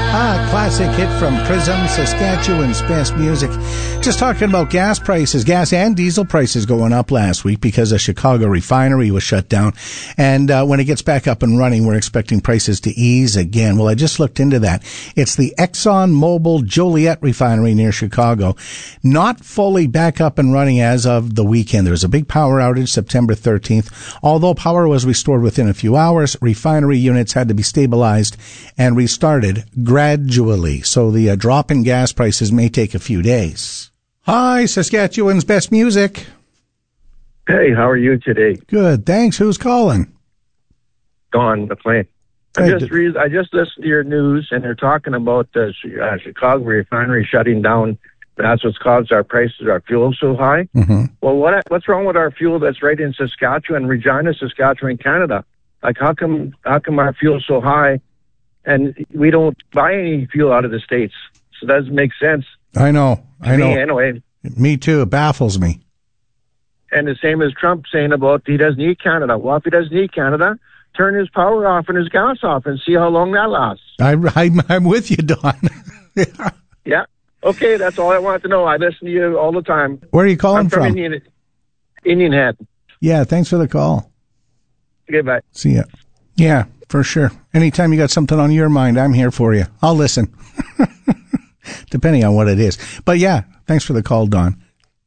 Classic hit from Prism, Saskatchewan's best music. Just talking about gas prices, gas and diesel prices going up last week because a Chicago refinery was shut down. And when it gets back up and running, we're expecting prices to ease again. Well, I just looked into that. It's the ExxonMobil Joliet refinery near Chicago. Not fully back up and running as of the weekend. There was a big power outage September 13th. Although power was restored within a few hours, refinery units had to be stabilized and restarted gradually. So the drop in gas prices may take a few days. Hi, Saskatchewan's best music. Hey, how are you today? Good, thanks. Who's calling? Don McLean. I just listened to your news, and they're talking about the Chicago refinery shutting down. That's what's caused our prices, our fuel so high. Mm-hmm. Well, what's wrong with our fuel that's right in Saskatchewan, Regina, Saskatchewan, Canada? Like, how come our fuel's so high, and we don't buy any fuel out of the States? So that doesn't make sense. I know. Anyway. Me too. It baffles me. And the same as Trump saying about he doesn't need Canada. Well, if he doesn't need Canada, turn his power off and his gas off and see how long that lasts. I'm with you, Don. Yeah. Okay, that's all I wanted to know. I listen to you all the time. Where are you calling from? Indian Head. Yeah, thanks for the call. Okay, bye. See ya. Yeah, for sure. Anytime you got something on your mind, I'm here for you. I'll listen. Depending on what it is. But yeah, thanks for the call, Don.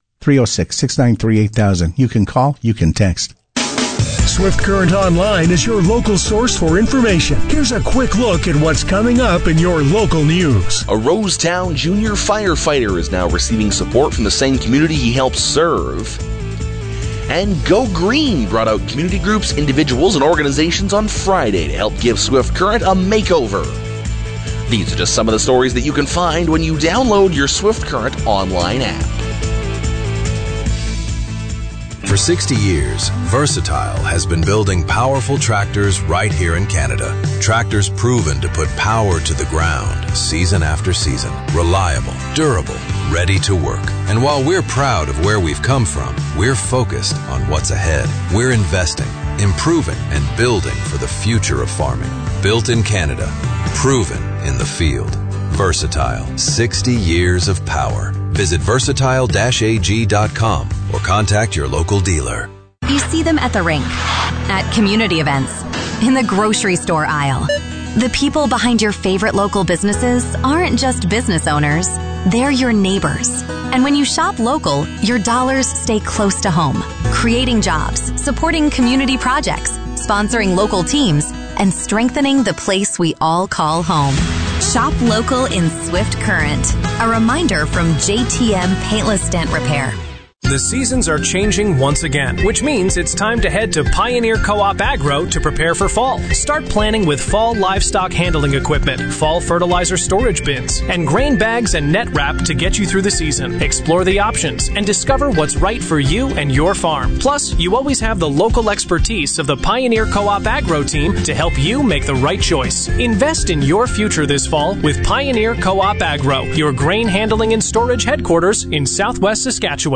306-693-8000. You can call, you can text. Swift Current Online is your local source for information. Here's a quick look at what's coming up in your local news. A Rosetown junior firefighter is now receiving support from the same community he helps serve. And Go Green brought out community groups, individuals, and organizations on Friday to help give Swift Current a makeover. These are just some of the stories that you can find when you download your Swift Current online app. For 60 years, Versatile has been building powerful tractors right here in Canada. Tractors proven to put power to the ground season after season. Reliable, durable, ready to work. And while we're proud of where we've come from, we're focused on what's ahead. We're investing, improving, and building for the future of farming. Built in Canada, proven in the field. Versatile, 60 years of power. Visit versatile-ag.com or contact your local dealer. You see them at the rink, at community events, in the grocery store aisle. The people behind your favorite local businesses aren't just business owners, they're your neighbors. And when you shop local, your dollars stay close to home, creating jobs, supporting community projects, sponsoring local teams, and strengthening the place we all call home. Shop local in Swift Current. A reminder from JTM Paintless Dent Repair. The seasons are changing once again, which means it's time to head to Pioneer Co-op Agro to prepare for fall. Start planning with fall livestock handling equipment, fall fertilizer storage bins, and grain bags and net wrap to get you through the season. Explore the options and discover what's right for you and your farm. Plus, you always have the local expertise of the Pioneer Co-op Agro team to help you make the right choice. Invest in your future this fall with Pioneer Co-op Agro, your grain handling and storage headquarters in Southwest Saskatchewan.